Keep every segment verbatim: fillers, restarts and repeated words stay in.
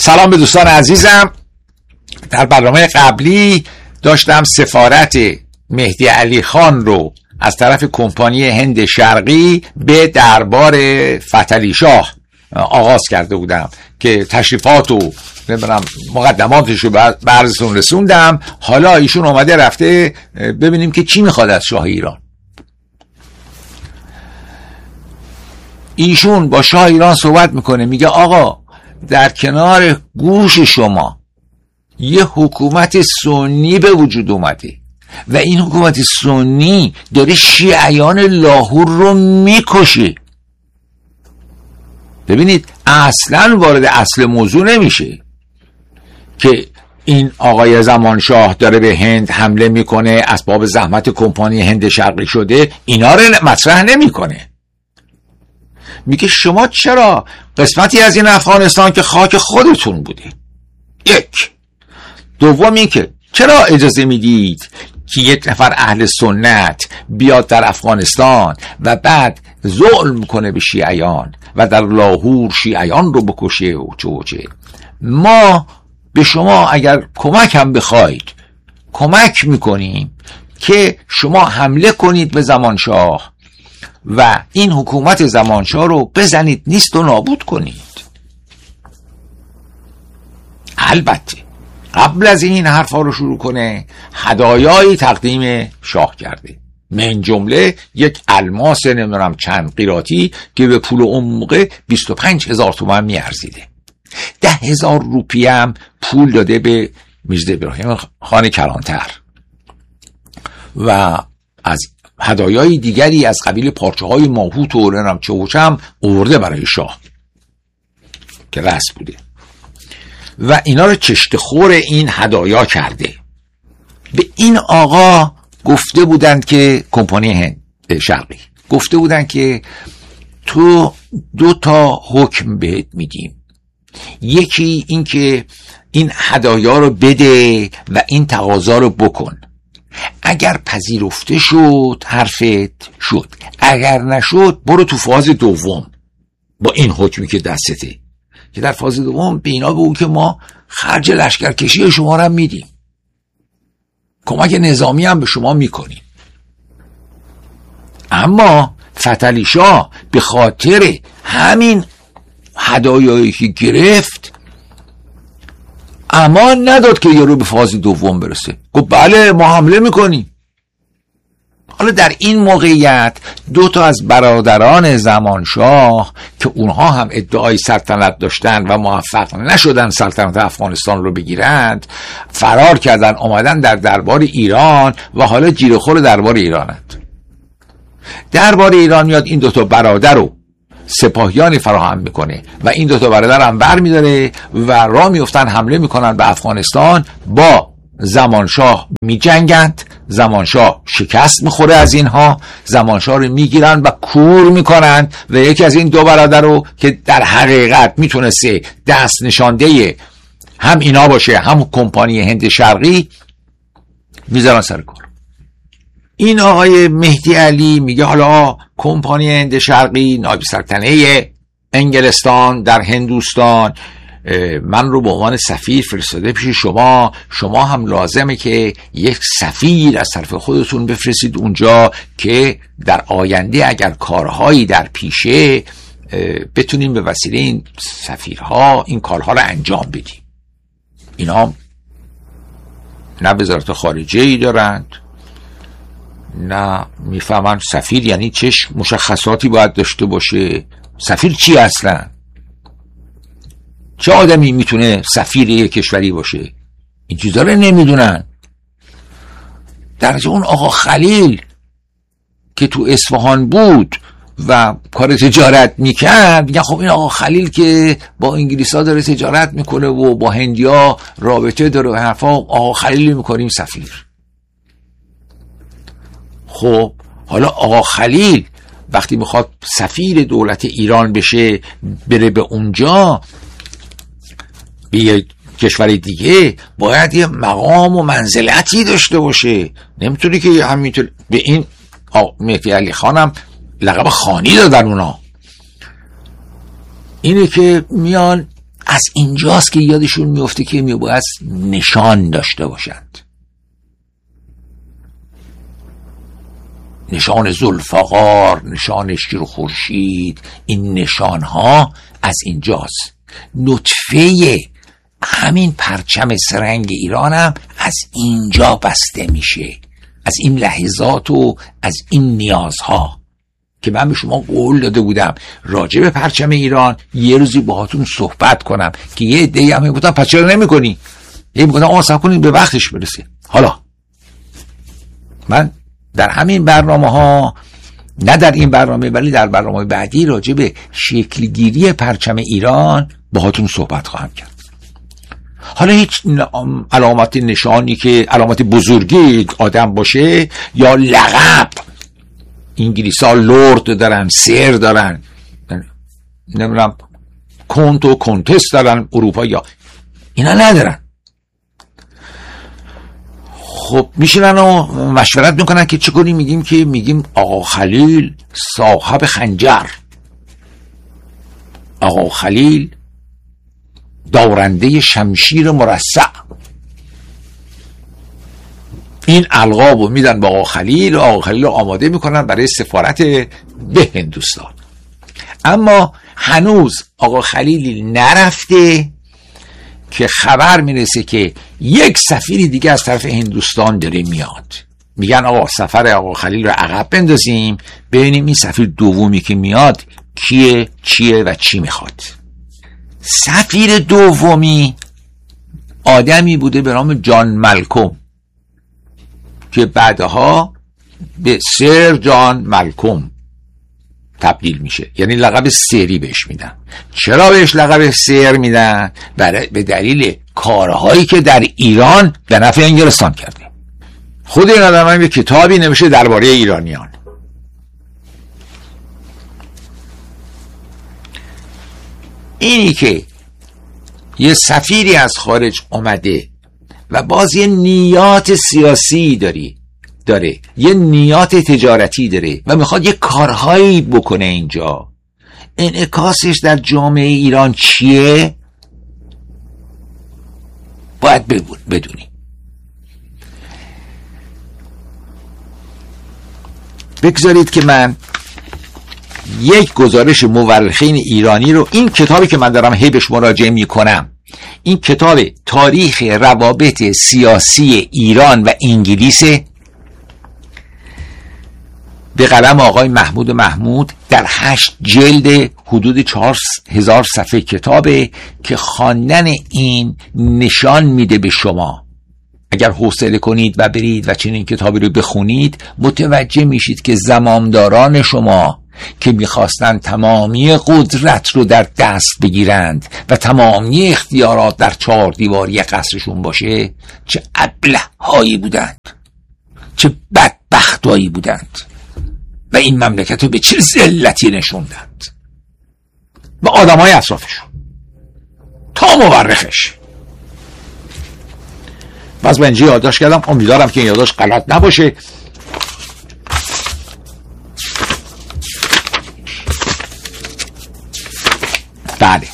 سلام به دوستان عزیزم. در برنامه قبلی داشتم سفارت مهدی علی خان رو از طرف کمپانی هند شرقی به دربار فتحعلی شاه آغاز کرده بودم که تشریفات و مقدماتش رو برزتون رسوندم. حالا ایشون اومده رفته ببینیم که چی میخواد از شاه ایران. ایشون با شاه ایران صحبت میکنه، میگه آقا در کنار گوش شما یه حکومت سنی به وجود اومده و این حکومت سنی داره شیعیان لاهور رو میکشه. ببینید اصلا وارد اصل موضوع نمیشه که این آقای زمانشاه داره به هند حمله میکنه، اسباب زحمت کمپانی هند شرقی شده، اینا رو مطرح نمیکنه. میگه شما چرا قسمتی از این افغانستان که خاک خودتون بوده، یک. دوم این که چرا اجازه میدید که یک نفر اهل سنت بیاد در افغانستان و بعد ظلم کنه به شیعیان و در لاهور شیعیان رو بکشه و چه و چه. ما به شما اگر کمک هم بخواید کمک میکنیم که شما حمله کنید به زمانشاه و این حکومت زمانشاه رو بزنید نیست و نابود کنید. البته قبل از این حرفا رو شروع کنه هدایایی تقدیم شاه کرده، من جمله یک الماس نمیدونم چند قیراطی که به پول اون موقع بیست و پنج هزار تومان میارزیده. ده هزار روپیه هم پول داده به میرزا ابراهیم خان کلانتر و از هدایای دیگری از قبیل پارچه های ماهوت و نمیدونم چه و چه هم آورده برای شاه که رسم بوده و اینا رو چشت خور این هدایا کرده. به این آقا گفته بودند که کمپانی هند شرقی گفته بودند که تو دو تا حکم بهت میدیم، یکی این که این هدایا رو بده و این تقاضا رو بکن، اگر پذیرفته شد حرفت شد، اگر نشد برو تو فاز دوم با این حکمی که دستته، که در فاز دوم به اینا بگو که ما خرج لشکرکشی شما رو میدیم، کمک نظامی هم به شما میکنیم. اما فتحعلی شاه به خاطر همین هدایایی که گرفت امان نداد که یارو به فاز دوم برسه. گفت بله ما حمله میکنیم. حالا در این موقعیت دو تا از برادران زمانشاه که اونها هم ادعای سلطنت داشتن و موفق نشدن سلطنت افغانستان رو بگیرند، فرار کردن آمدن در دربار ایران و حالا جیره‌خور دربار ایرانند. دربار ایران میاد این دو تا برادر رو سپاهیانی فراهم میکنه و این دو تا برادر هم بر میداره و راه میفتن حمله میکنن به افغانستان، با زمانشاه میجنگند، زمانشاه شکست میخوره از اینها، زمانشاه رو میگیرن و کور میکنند و یکی از این دو برادر رو که در حقیقت میتونسته دست نشانده هم اینا باشه هم کمپانی هند شرقی میذارن سر کار. این آقای مهدی علی میگه حالا کمپانی هند شرقی نایب سلطنه انگلستان در هندوستان من رو به عنوان سفیر فرستاده پیش شما، شما هم لازمه که یک سفیر از طرف خودتون بفرستید اونجا که در آینده اگر کارهایی در پیشه بتونیم به وسیله این سفیرها این کارها رو انجام بدیم. اینا نه وزارت خارجه ای دارند، نه میفهمن سفیر یعنی چه مشخصاتی باید داشته باشه، سفیر چی اصلا، چه آدمی میتونه سفیر یک کشوری باشه، این چیزا رو نمیدونن. درجه اون آقا خلیل که تو اصفهان بود و کار تجارت میکرد میگن خب این آقا خلیل که با انگلیسا داره تجارت میکنه و با هندیا رابطه داره و حرفا، آقا خلیل میکنیم سفیر. خب حالا آقا خلیل وقتی میخواد سفیر دولت ایران بشه بره به اونجا به یه کشور دیگه باید یه مقام و منزلتی داشته باشه، نمیتونه که همینطور. به این مهدی علی خانم لقب خانی دادن اونا، اینه که میان از اینجاست که یادشون میفته که میباید نشان داشته باشند. نشان ذوالفقار، نشان شیر و خورشید، این نشان ها از اینجاست. نطفه همین پرچم سرنگ ایران هم از اینجا بسته میشه، از این لحظات و از این نیازها که من به شما قول داده بودم راجع به پرچم ایران یه روزی باهاتون صحبت کنم که یه عده‌ای هم میگفتن پس چرا نمی‌کنی؟ یه میگفتن آقا صبر کنید به وقتش برسه. حالا من در همین برنامه ها، نه در این برنامه ولی در برنامه بعدی، راجع به شکلگیری پرچم ایران باهاتون صحبت خواهم کرد. حالا هیچ علامت نشانی که علامت بزرگی آدم باشه یا لقب، انگلیس ها لورد دارن، سر دارن، نمیدونم کنت و کنتس دارن اروپا، یا اینا ندارن. خب میشنن و مشورت میکنن که چه کنیم. میگیم که میگیم آقا خلیل صاحب خنجر، آقا خلیل دارنده شمشیر مرصع. این القابو میدن با آقا خلیل، آقا خلیل رو آماده میکنن برای سفارت به هندوستان. اما هنوز آقا خلیل نرفته که خبر میرسه که یک سفیر دیگه از طرف هندوستان داره میاد. میگن آقا سفر آقا خلیل رو عقب بندازیم، ببینیم این سفیر دومی که میاد کیه، چیه و چی میخواد. سفیر دومی آدمی بوده به نام جان مالکوم که بعدها به سر جان مالکوم تبدیل میشه، یعنی لقب سری بهش میدن. چرا بهش لقب سر میدن؟ برای به دلیل کارهایی که در ایران به نفع انگلستان کرده. خود این آدم هم یه کتابی نوشته درباره ایرانیان. اینی که یه سفیری از خارج اومده و باز یه نیات سیاسی داری داره، یه نیات تجارتی داره و میخواد یه کارهایی بکنه اینجا، انعکاسش در جامعه ایران چیه؟ باید بدونی. بگذارید که من یک گزارش مورخین ایرانی رو، این کتابی که من دارم هی بهش مراجعه میکنم، این کتاب تاریخ روابط سیاسی ایران و انگلیس به قلم آقای محمود محمود، در هشت جلد حدود چهار هزار صفحه کتابه که خواندن این نشان میده به شما، اگر حوصله کنید و برید و چنین کتابی رو بخونید متوجه میشید که زمامداران شما که میخواستن تمامی قدرت رو در دست بگیرند و تمامی اختیارات در چهار دیواری قصرشون باشه، چه ابله هایی بودند، چه بدبخت هایی بودند و این مملکت رو به چه ذلتی نشوندند و آدم های اطرافشون تا مورخش. باز من اینجا یادداشت کردم، امیدوارم که این یادداشت غلط نباشه. بله،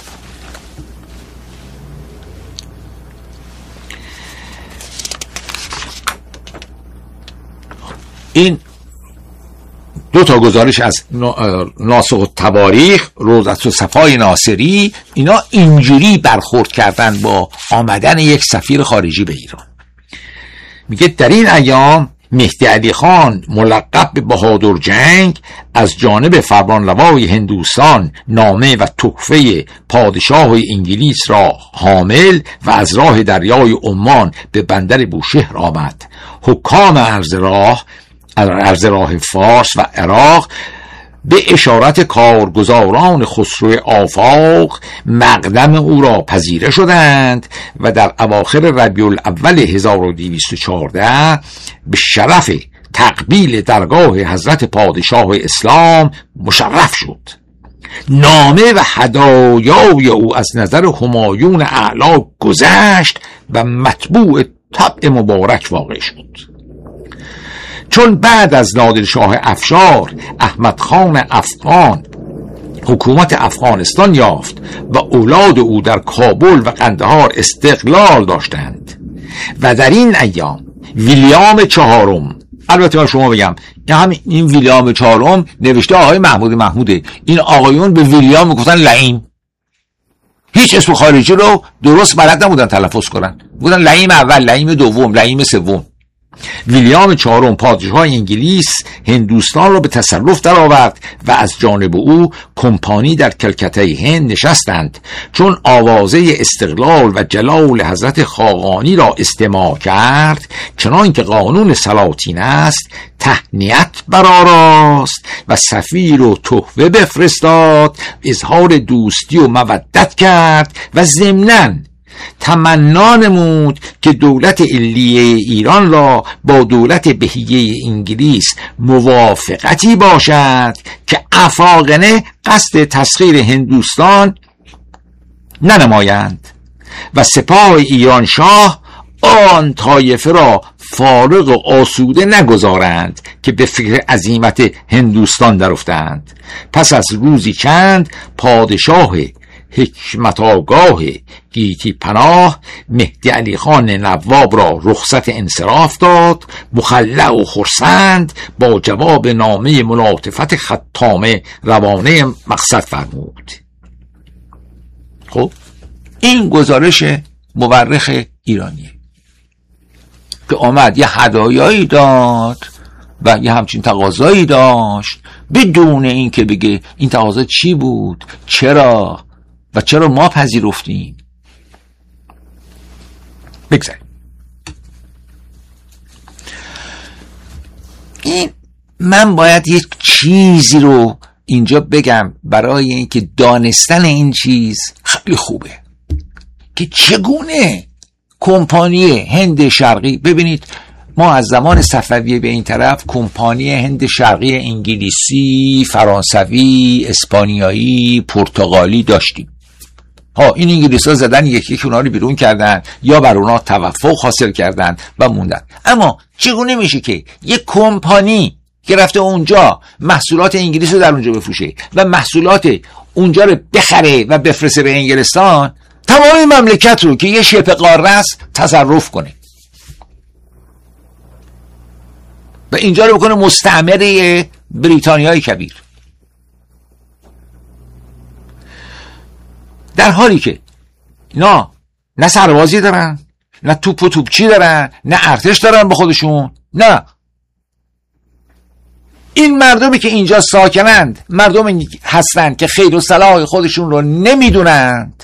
این دو تا گزارش از ناسخ التواریخ، روضة الصفای ناصری، اینا اینجوری برخورد کردن با آمدن یک سفیر خارجی به ایران. میگه در این ایام مهدی علی خان ملقب به بهادر جنگ از جانب فرمانروای هندوستان نامه و تحفه پادشاه انگلیس را حامل و از راه دریای عمان به بندر بوشهر آمد. حکام عرض راه عرض راه فارس و عراق به اشارت کارگزاران خسرو آفاق مقدم او را پذیره شدند و در اواخر ربیع الاول هزار و دویست و چهارده به شرف تقبیل درگاه حضرت پادشاه اسلام مشرف شد. نامه و هدایای او از نظر همایون اعلی گذشت و مطبوع طبع مبارک واقع شد. چون بعد از نادرشاه افشار احمد خان افغان حکومت افغانستان یافت و اولاد او در کابل و قندهار استقلال داشتند و در این ایام ویلیام چهارم، البته من شما بگم همین این ویلیام چهارم نوشته آقای محمود محموده، این آقایون به ویلیام میگفتن لئیم، هیچ اسم خارجی رو درست بلد نبودن تلفظ کنن، بودن لئیم اول، لئیم دوم، لئیم سوم. ویلیام چهارم پادشاه انگلیس هندوستان را به تصرف درآورد و از جانب او کمپانی در کلکته هند نشستند. چون آوازه استقلال و جلال حضرت خاقانی را استماع کرد، چنان که قانون سلاطین است، تهنیت برآراست و سفیر و تحفه بفرستاد، اظهار دوستی و مودت کرد و ضمناً تمنا نمود که دولت علیه ایران را با دولت بهیه انگلیس موافقتی باشد که افاقنه قصد تسخیر هندوستان ننمایند و سپاه ایران شاه آن طایفه را فارغ و آسوده نگذارند که به فکر عزیمت هندوستان درافتند. پس از روزی چند پادشاه حکمت آگاه گیتی پناه مهدی علی خان نواب را رخصت انصراف داد، مخلع و خرسند با جواب نامه ملاطفت خطامه روانه مقصد فرمود. خب این گزارش مورخ ایرانیه که آمد یه هدایایی داد و یه همچین تقاضایی داشت بدون این که بگه این تقاضا چی بود، چرا و چرا ما پذیرفتیم. بگذاریم این من باید یک چیزی رو اینجا بگم برای اینکه دانستن این چیز خیلی خوبه که چگونه کمپانی هند شرقی، ببینید ما از زمان صفویه به این طرف کمپانی هند شرقی انگلیسی، فرانسوی، اسپانیایی، پرتغالی داشتیم. ها این انگلیس ها زدن یکی یکی اونا رو بیرون کردن یا بر اونا توفق حاصل کردن و موندن. اما چگونه میشه که یک کمپانی که رفته اونجا محصولات انگلیس رو در اونجا بفروشه و محصولات اونجا رو بخره و بفرسته به انگلستان، تمام مملکت رو که یه شبه قاره است تصرف کنه و اینجا رو بکنه مستعمره بریتانیای کبیر، در حالی که اینا نه سربازی دارن، نه توپ و توپچی دارن، نه ارتش دارن به خودشون. نه، این مردمی که اینجا ساکنند مردم هستند که خیر و صلاح خودشون رو نمیدونند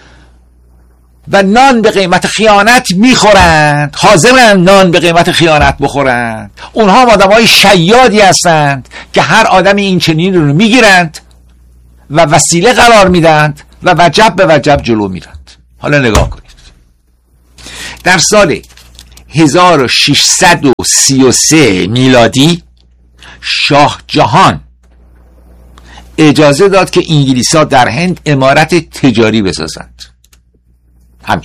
و نان به قیمت خیانت میخورند، حاضرن نان به قیمت خیانت بخورند. اونها آدمای شیادی هستند که هر آدمی این چنین رو میگیرند و وسیله قرار میدند و وجب به وجب جلو میرند. حالا نگاه کنید، در سال هزار و ششصد و سی و سه میلادی شاه جهان اجازه داد که انگلیس‌ها در هند عمارت تجاری بسازند. همین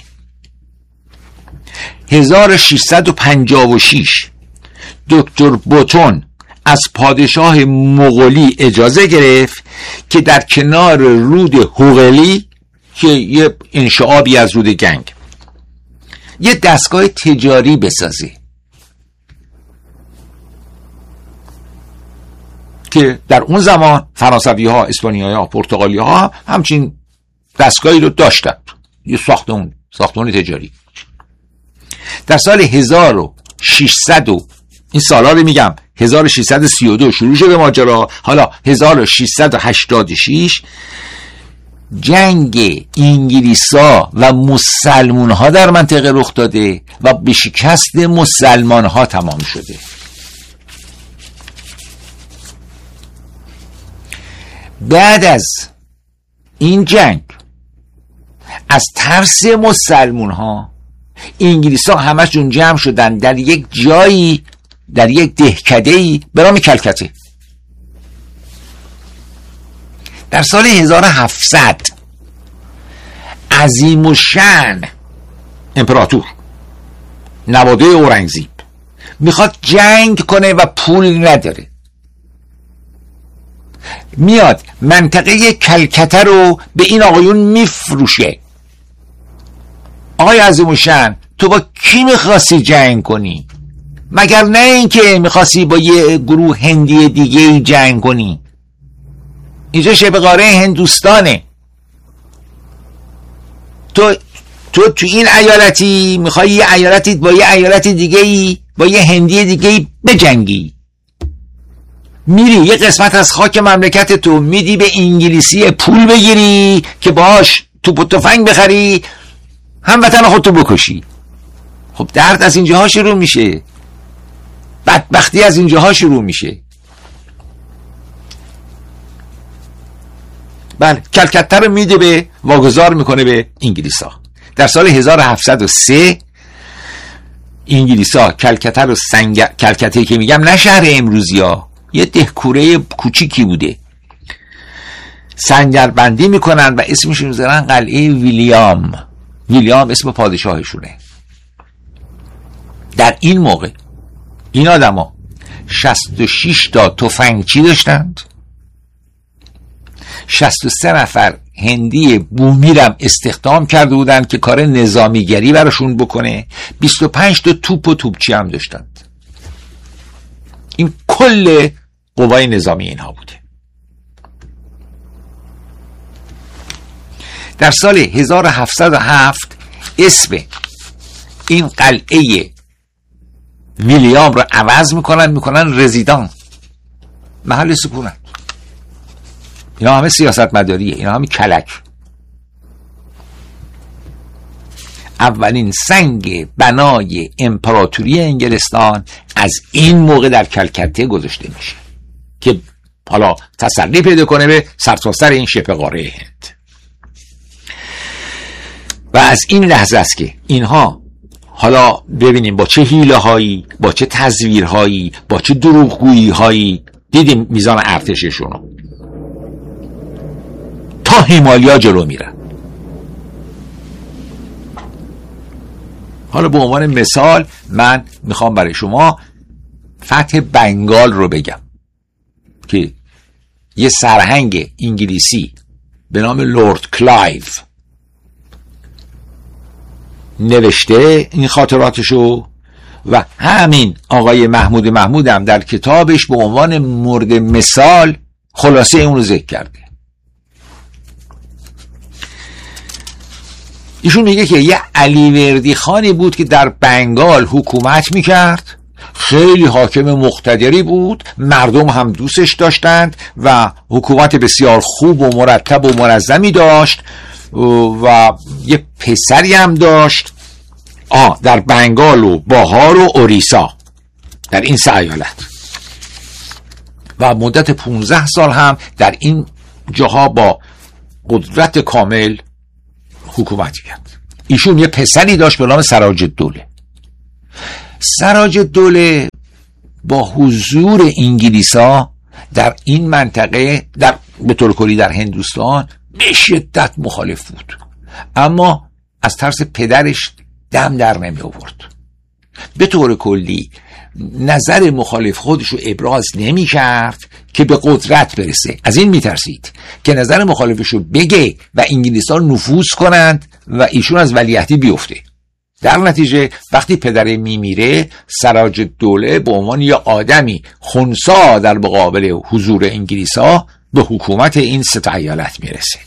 هزار و ششصد و پنجاه و شش دکتر بوتون از پادشاه مغولی اجازه گرفت که در کنار رود هوغلی که یه انشعابی از رود گنگ یه دستگاه تجاری بسازه که در اون زمان فرانسوی ها، اسپانیایی ها، پرتغالی ها همچین دستگاهی رو داشتند، یه ساختمون ساختمون تجاری. در سال هزار و ششصد این سالا رو میگم هزار و ششصد و سی و دو شروع شده ماجرا. حالا هزار و ششصد و هشتاد و شش جنگ انگلیسا و مسلمون ها در منطقه رخ داده و به شکست مسلمان ها تمام شده. بعد از این جنگ از ترس مسلمون ها انگلیس ها همشون جمع شدن در یک جایی، در یک دهکده‌ای به نام کلکته. در سال هزار و هفتصد عظیم الشأن امپراتور نواده اورنگزیب میخواد جنگ کنه و پول نداره. میاد منطقه کلکته رو به این آقایون میفروشه. آقای عظیم‌الشأن تو با کی میخواستی جنگ کنی؟ مگر نه اینکه میخواستی با یه گروه هندی دیگه جنگ کنی؟ اینجا شبه قاره هندوستانه. تو تو تو این ایالتی میخوای یه ایالتی با یه ایالت دیگه ای با یه هندی دیگه ای بجنگی. میری یه قسمت از خاک مملکت تو میدی به انگلیسی پول بگیری که باهاش توپ و تفنگ بخری، هموطن خودتو بکشی. خب درد از اینجاها شروع میشه، بدبختی از اینجاها شروع میشه. بله، کلکته رو میده به واگذار میکنه به انگلیسا. در سال هزار و هفتصد و سه انگلیسا کلکته رو سنگ کلکته که میگم نه شهر امروزی ها، یه دهکوره کوچیکی بوده، سنگربندی میکنن و اسمش میذارن قلعه ویلیام. ویلیام اسم پادشاهشونه. در این موقع این آدم ها شصت و شش تا تفنگچی داشتند، شصت و سه نفر هندی بومیرم استخدام کرده بودند که کار نظامیگری براشون بکنه، بیست و پنج تا توپ و توپچی هم داشتند. این کل قوای نظامی اینها بوده. در سال هزار و هفتصد و هفت اسم این قلعه ویلیام رو عوض میکنن میکنن رزیدان، محل سکونت. اینا همه سیاست مداریه، اینا همه کلک. اولین سنگ بنای امپراتوری انگلستان از این موقع در کلکته گذاشته میشه که حالا تسلی پیدا کنه به سرتاسر این شبه قاره هند. و از این لحظه است که اینها حالا ببینیم با چه حیله هایی، با چه تزویر هایی، با چه دروغگویی هایی دیدیم میزان ارتششون رو تا هیمالیا جلو میرن. حالا به عنوان مثال من میخوام برای شما فتح بنگال رو بگم که یه سرهنگ انگلیسی به نام لورد کلایو نوشته این خاطراتشو و همین آقای محمود محمود هم در کتابش به عنوان مورد مثال خلاصه اون رو ذکر کرده. ایشون میگه که یه علیوردی خانی بود که در بنگال حکومت میکرد، خیلی حاکم مقتدری بود، مردم هم دوستش داشتند و حکومت بسیار خوب و مرتب و منظمی داشت و یه پسری هم داشت آه در بنگال و باهار و اوریسا، در این سه ایالت، و مدت پونزده سال هم در این جاها با قدرت کامل حکومت کرد. ایشون یه پسری داشت به نام سراج الدوله. سراج الدوله با حضور انگلیسا در این منطقه در به طور کلی در هندوستان به شدت مخالف بود، اما از ترس پدرش دم در نمی آورد. به طور کلی نظر مخالف خودش رو ابراز نمی کرد که به قدرت برسه. از این می ترسید که نظر مخالفش رو بگه و انگلیس‌ها نفوذ کنند و ایشون از ولیعهدی بیفته. در نتیجه وقتی پدر می میره، سراج الدوله به عنوان یه آدمی خنثی در مقابل حضور انگلیس‌ها به حکومت این سه ایالت میرسه.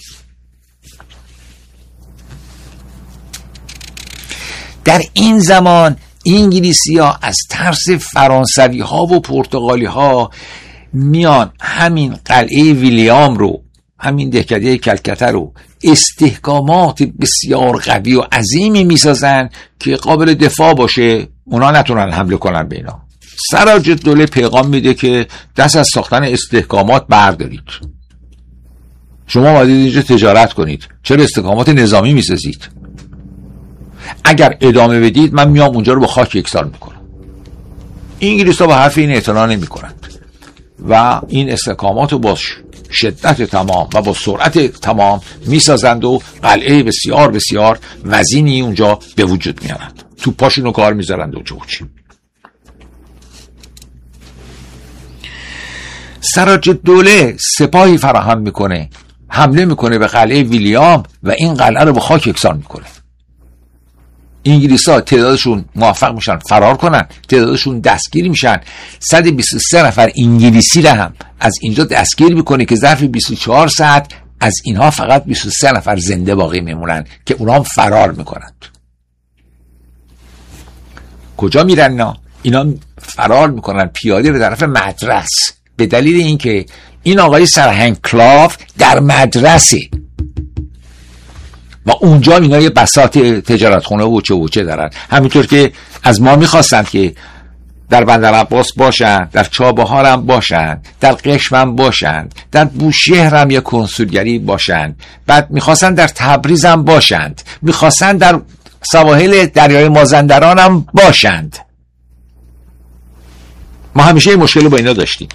در این زمان انگلیسی ها از ترس فرانسوی ها و پرتغالی ها میان همین قلعه ویلیام رو، همین دهکده کلکته رو استحکامات بسیار قوی و عظیمی میسازن که قابل دفاع باشه، اونا نتونن حمله کنن به اینا. سراج الدوله پیغام میده که دست از ساختن استحکامات بردارید. شما باید اینجا تجارت کنید، چرا استحکامات نظامی میسازید؟ اگر ادامه بدید من میام اونجا رو با خاک یکسان میکنم. انگلیس ها با حرف این اعتنا نمی کنند و این استحکامات رو با شدت تمام و با سرعت تمام میسازند و قلعه بسیار بسیار وزینی اونجا به وجود میارند. تو پاشون رو کار میذارند و چوچی. سراج الدوله سپاهی فراهم میکنه، حمله میکنه به قلعه ویلیام و این قلعه رو به خاک یکسان میکنه. انگلیس‌ها تعدادشون موفق میشن فرار کنن، تعدادشون دستگیر میشن. صد و بیست و سه نفر انگلیسی رو هم از اینجا دستگیر میکنه که ظرف بیست و چهار ساعت از اینها فقط بیست و سه نفر زنده باقی میمونن که اونها هم فرار میکنن. کجا میرن اینا؟ اینا فرار میکنن پیاده به طرف مدرس، به دلیل اینکه این آقای سرهنگ کلاو در مدرسه و اونجا اینا یه بساط تجارت خونه و چه و چه دارن. همینطور که از ما میخواستن که در بندر عباس باشن، در چابهار هم باشن، در قشم هم باشن، در بوشهر هم یه کنسولگری باشن، بعد میخواستن در تبریز هم باشند، میخواستن در سواحل دریای مازندران هم باشند. ما همیشه این مشکل با اینا داشتیم.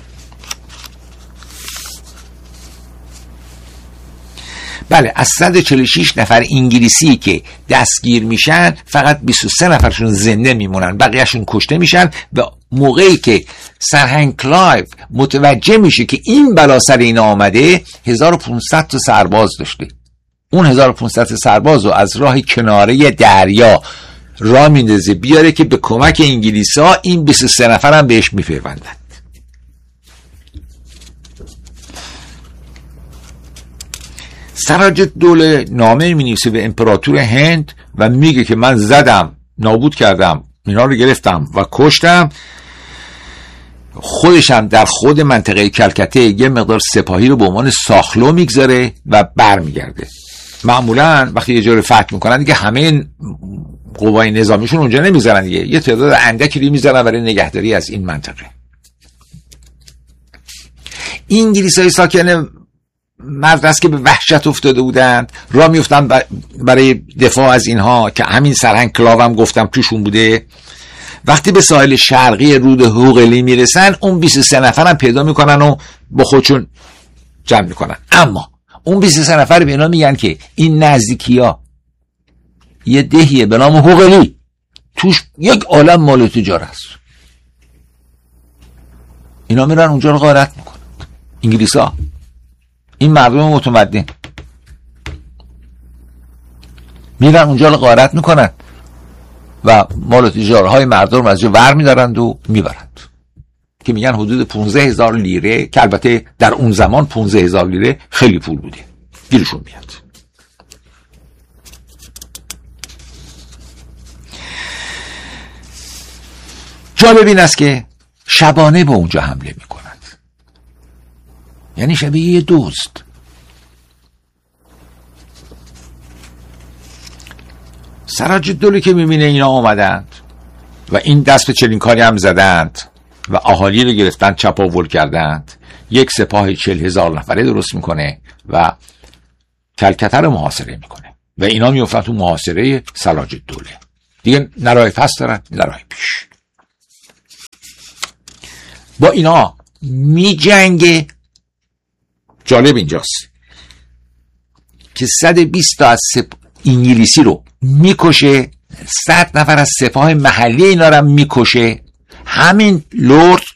بله، از صد و چهل و شش نفر انگلیسی که دستگیر میشن فقط بیست و سه نفرشون زنده میمونن، بقیهشون کشته میشن. و موقعی که سرهنگ کلایو متوجه میشه که این بلا سر این آمده، هزار و پانصد تا سرباز داشته. اون هزار و پانصد تا سرباز رو از راه کناره دریا راه میندازه بیاره که به کمک انگلیسا این بیست و سه نفر هم بهش میپیوندن. سراج الدوله نامه می‌نویسه به امپراتور هند و میگه که من زدم، نابود کردم، اینا رو گرفتم و کشتم. خودشم در خود منطقه کلکته یه مقدار سپاهی رو به عنوان ساخلو میگذاره و برمیگرده. معمولا وقتی یه جا رو فتح میکنن دیگه همه قوای نظامیشون اونجا نمیذارن دیگه، یه تعداد اندکی رو میذارن برای نگهداری از این منطقه. انگلیسای ساکن مدرس که به وحشت افتاده بودند را میفتن برای دفاع از اینها که همین سرهنگ کلاو هم گفتم توشون بوده. وقتی به ساحل شرقی رود هوقلی میرسن، اون بیست و سه نفر هم پیدا میکنن و با خودشون جمع میکنن. اما اون بیست و سه نفر به اینا میگن که این نزدیکی ها یه دهیه به نام هوقلی، توش یک عالم مال تجار است. اینا میرن اونجا رو غارت میکنن. انگلیس ها، این مردم متمدن میرن اونجا رو غارت میکنن و مال و تجارهای مردم از جا ور میدارند و میبرند، که میگن حدود پونزده هزار لیره، که البته در اون زمان پونزده هزار لیره خیلی پول بوده، گیرشون میاد. جالب این است که شبانه به اونجا حمله میکنند، یعنی شبیه یه دوست. سراج الدوله که میبینه اینا آمدند و این دست به چنین کاری هم زدند و اهالی رو گرفتن چپاول کردند، یک سپاه چل هزار نفره درست میکنه و کلکته رو محاصره میکنه و اینا میفتن تو محاصره سراج الدوله. دیگه نرای پس دارن، نرای پیش. با اینا می جنگه. جالب اینجاست که صد و بیست تا از سپ... انگلیسی رو میکشه، صد نفر از سپاه محلی اینا رو میکشه. همین لورد